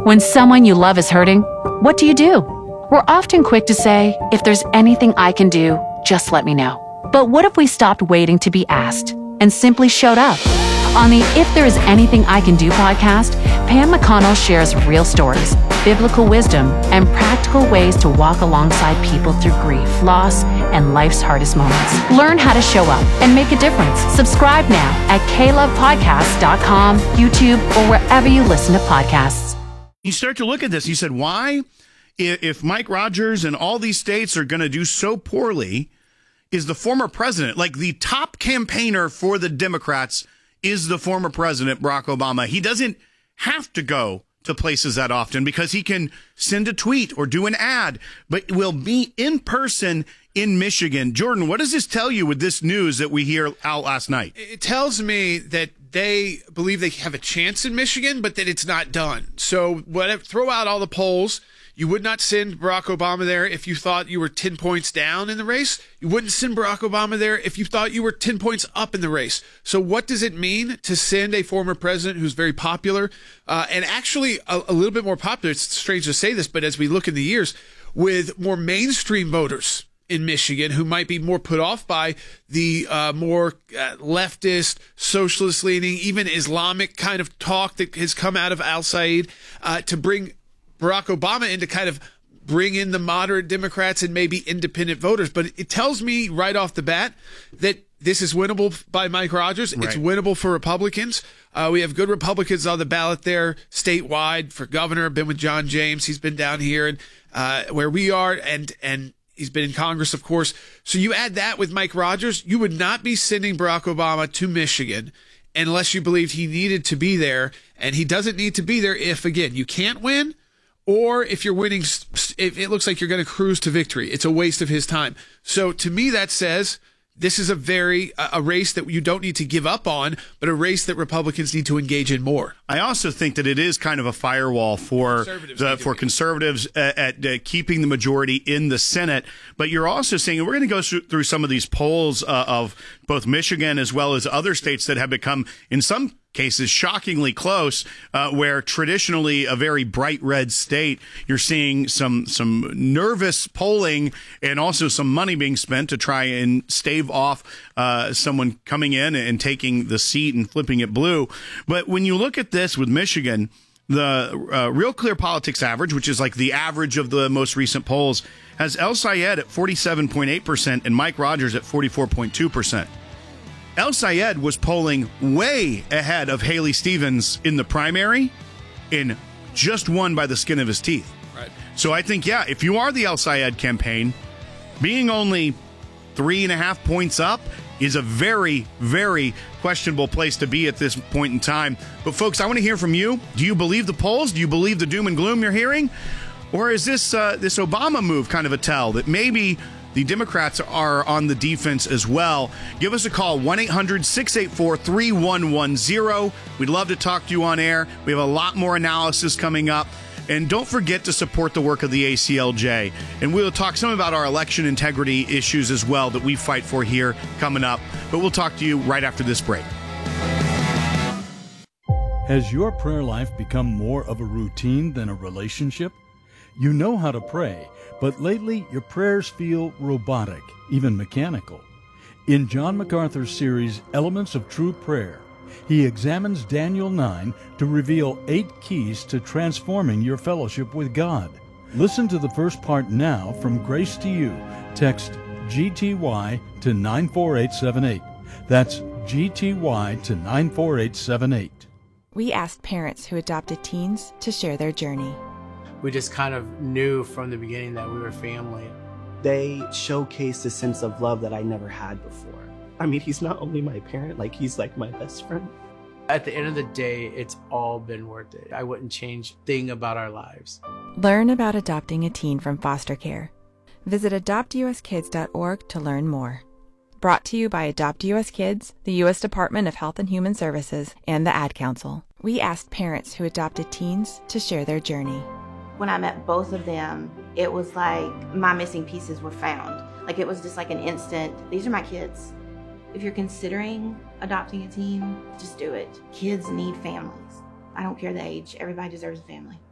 When someone you love is hurting, what do? We're often quick to say, if there's anything I can do, just let me know. But what if we stopped waiting to be asked and simply showed up? On the If There Is Anything I Can Do podcast, Pam McConnell shares real stories, biblical wisdom, and practical ways to walk alongside people through grief, loss, and life's hardest moments. Learn how to show up and make a difference. Subscribe now at klovepodcast.com, YouTube, or wherever you listen to podcasts. You start to look at this. You said, why, if Mike Rogers and all these states are going to do so poorly, is the former president, like the top campaigner for the Democrats, is the former president, Barack Obama. He doesn't have to go to places that often because he can send a tweet or do an ad, but will be in person in Michigan. Jordan, what does this tell you with this news that we hear out last night? It tells me that they believe they have a chance in Michigan, but that it's not done. So throw out all the polls. You would not send Barack Obama there if you thought you were 10 points down in the race. You wouldn't send Barack Obama there if you thought you were 10 points up in the race. So what does it mean to send a former president who's very popular and actually a little bit more popular? It's strange to say this, but as we look in the years, with more mainstream voters in Michigan who might be more put off by the more leftist, socialist-leaning, even Islamic kind of talk that has come out of Al-Said to bring Barack Obama in to kind of bring in the moderate Democrats and maybe independent voters. But it tells me right off the bat that this is winnable by Mike Rogers. Right. It's winnable for Republicans. We have good Republicans on the ballot there statewide for governor. I've been with John James. He's been down here and where we are, and he's been in Congress, of course. So you add that with Mike Rogers, you would not be sending Barack Obama to Michigan unless you believed he needed to be there. And he doesn't need to be there if, again, you can't win, or if you're winning, if it looks like you're going to cruise to victory. It's a waste of his time. So to me, that says this is a race that you don't need to give up on, but a race that Republicans need to engage in more. I also think that it is kind of a firewall for conservatives at keeping the majority in the Senate. But you're also seeing, and we're going to go through some of these polls of both Michigan as well as other states that have become, in some cases, shockingly close, where traditionally a very bright red state, you're seeing some nervous polling and also some money being spent to try and stave off someone coming in and taking the seat and flipping it blue. But when you look at this with Michigan, the Real Clear Politics average, which is like the average of the most recent polls, has El-Sayed at 47.8% and Mike Rogers at 44.2%. El-Sayed was polling way ahead of Haley Stevens in the primary and just won by the skin of his teeth. Right. So I think, yeah, if you are the El-Sayed campaign, being only 3.5 points up is a very, very questionable place to be at this point in time. But folks, I want to hear from you. Do you believe the polls? Do you believe the doom and gloom you're hearing? Or is this Obama move kind of a tell that maybe the Democrats are on the defense as well? Give us a call, 1-800-684-3110. We'd love to talk to you on air. We have a lot more analysis coming up. And don't forget to support the work of the ACLJ. And we'll talk some about our election integrity issues as well that we fight for here coming up. But we'll talk to you right after this break. Has your prayer life become more of a routine than a relationship? You know how to pray, but lately your prayers feel robotic, even mechanical. In John MacArthur's series, Elements of True Prayer, he examines Daniel 9 to reveal 8 keys to transforming your fellowship with God. Listen to the first part now from Grace to You. Text GTY to 94878. That's GTY to 94878. We asked parents who adopted teens to share their journey. We just kind of knew from the beginning that we were family. They showcased a sense of love that I never had before. I mean, he's not only my parent, he's like my best friend. At the end of the day, it's all been worth it. I wouldn't change a thing about our lives. Learn about adopting a teen from foster care. Visit adoptuskids.org to learn more. Brought to you by Adopt US Kids, the U.S. Department of Health and Human Services, and the Ad Council. We asked parents who adopted teens to share their journey. When I met both of them, it was like my missing pieces were found. It was just like an instant, these are my kids. If you're considering adopting a teen, just do it. Kids need families. I don't care the age. Everybody deserves a family.